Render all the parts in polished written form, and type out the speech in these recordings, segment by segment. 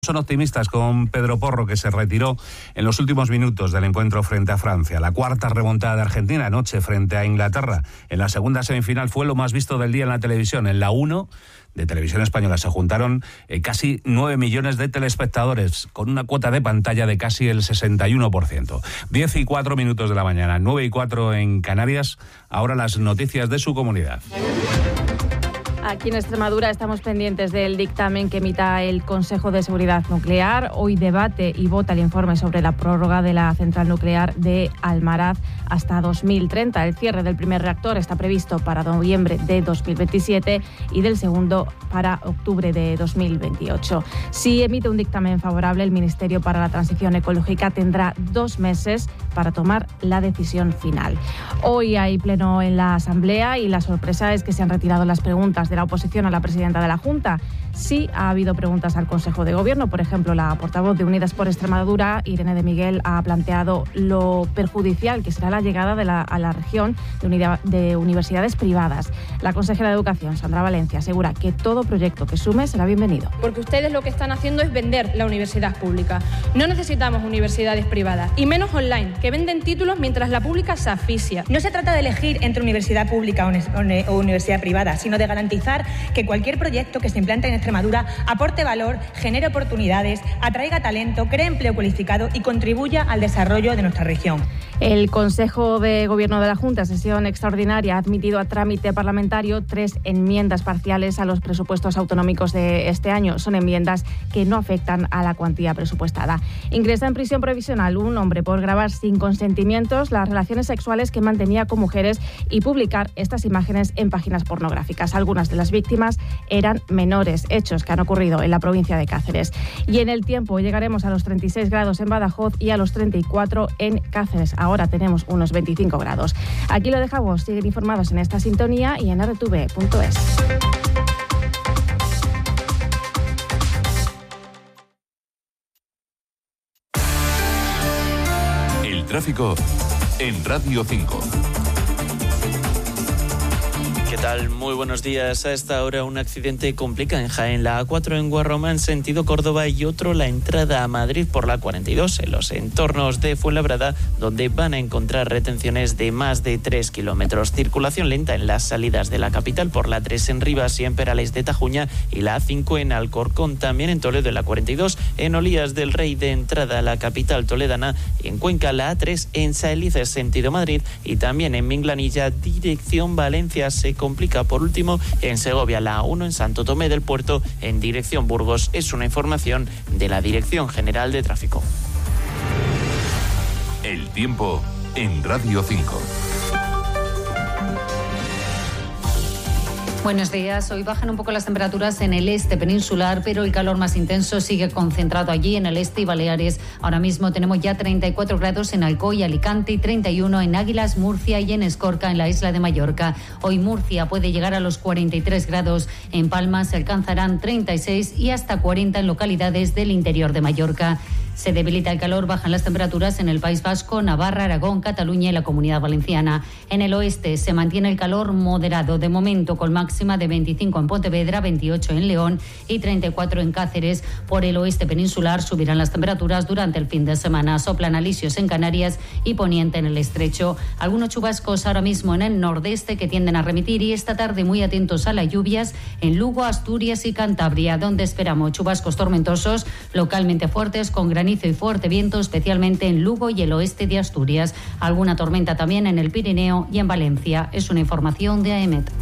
Son optimistas con Pedro Porro, que se retiró en los últimos minutos del encuentro frente a Francia. La cuarta remontada de Argentina anoche frente a Inglaterra en la segunda semifinal fue lo más visto del día en la televisión. En la 1 de Televisión Española se juntaron casi 9 millones de telespectadores, con una cuota de pantalla de casi el 61%. 10:04 de la mañana, 9:04 en Canarias. Ahora las noticias de su comunidad. Aquí en Extremadura estamos pendientes del dictamen que emita el Consejo de Seguridad Nuclear. Hoy debate y vota el informe sobre la prórroga de la central nuclear de Almaraz hasta 2030. El cierre del primer reactor está previsto para noviembre de 2027 y del segundo para octubre de 2028. Si emite un dictamen favorable, el Ministerio para la Transición Ecológica tendrá 2 meses para tomar la decisión final. Hoy hay pleno en la Asamblea y la sorpresa es que se han retirado las preguntas de la oposición a la presidenta de la Junta. Sí ha habido preguntas al Consejo de Gobierno. Por ejemplo, la portavoz de Unidas por Extremadura, Irene de Miguel, ha planteado lo perjudicial que será la llegada a la región de universidades privadas. La consejera de Educación, Sandra Valencia, asegura que todo proyecto que sume será bienvenido. Porque ustedes lo que están haciendo es vender la universidad pública. No necesitamos universidades privadas, y menos online, que venden títulos mientras la pública se asfixia. No se trata de elegir entre universidad pública o universidad privada, sino de garantizar que cualquier proyecto que se implante en Extremadura aporte valor, genere oportunidades, atraiga talento, cree empleo cualificado y contribuya al desarrollo de nuestra región. El Consejo de Gobierno de la Junta, sesión extraordinaria, ha admitido a trámite parlamentario 3 enmiendas parciales a los presupuestos autonómicos de este año. Son enmiendas que no afectan a la cuantía presupuestada. Ingresa en prisión provisional un hombre por grabar sin consentimientos las relaciones sexuales que mantenía con mujeres y publicar estas imágenes en páginas pornográficas. Algunas de las víctimas eran menores, hechos que han ocurrido en la provincia de Cáceres. Y en el tiempo llegaremos a los 36 grados en Badajoz y a los 34 en Cáceres. Ahora tenemos unos 25 grados. Aquí lo dejamos. Siguen informados en esta sintonía y en rtv.es. El tráfico en Radio 5. ¿Qué tal? Muy buenos días. A esta hora un accidente complica en Jaén, la A4 en Guarromá en sentido Córdoba y otro la entrada a Madrid por la 42 en los entornos de Fuenlabrada, donde van a encontrar retenciones de más de 3 kilómetros. Circulación lenta en las salidas de la capital por la 3 en Rivas y en Perales de Tajuña y la A5 en Alcorcón, también en Toledo en la 42, en Olías del Rey de entrada a la capital toledana y en Cuenca la A3 en Saelices sentido Madrid y también en Minglanilla dirección Valencia. Se complica por último en Segovia la A1 en Santo Tomé del Puerto en dirección Burgos. Es una información de la Dirección General de Tráfico. El tiempo en Radio 5. Buenos días. Hoy bajan un poco las temperaturas en el este peninsular, pero el calor más intenso sigue concentrado allí en el este y Baleares. Ahora mismo tenemos ya 34 grados en Alcoy, Alicante y 31 en Águilas, Murcia y en Escorca, en la isla de Mallorca. Hoy Murcia puede llegar a los 43 grados. En Palma se alcanzarán 36 y hasta 40 en localidades del interior de Mallorca. Se debilita el calor, bajan las temperaturas en el País Vasco, Navarra, Aragón, Cataluña y la Comunidad Valenciana. En el oeste se mantiene el calor moderado, de momento con máxima de 25 en Pontevedra, 28 en León y 34 en Cáceres. Por el oeste peninsular subirán las temperaturas durante el fin de semana. Soplan alisios en Canarias y poniente en el estrecho. Algunos chubascos ahora mismo en el nordeste que tienden a remitir y esta tarde muy atentos a las lluvias en Lugo, Asturias y Cantabria, donde esperamos chubascos tormentosos localmente fuertes con granizo y fuerte viento, especialmente en Lugo y el oeste de Asturias. Alguna tormenta también en el Pirineo y en Valencia. Es una información de AEMET.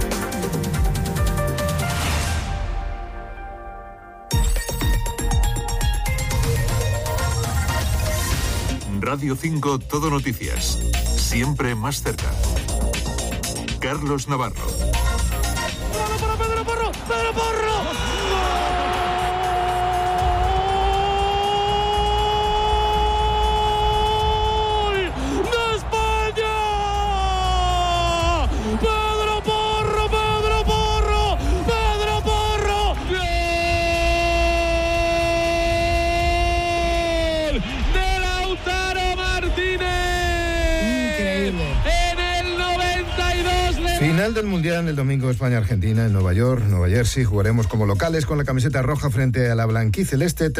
Radio 5 Todo Noticias. Siempre más cerca. Carlos Navarro. ¡Pedro Porro! ¡Pedro Porro! Final del Mundial el domingo, España-Argentina en Nueva York, Nueva Jersey. Jugaremos como locales con la camiseta roja frente a la blanquiceleste.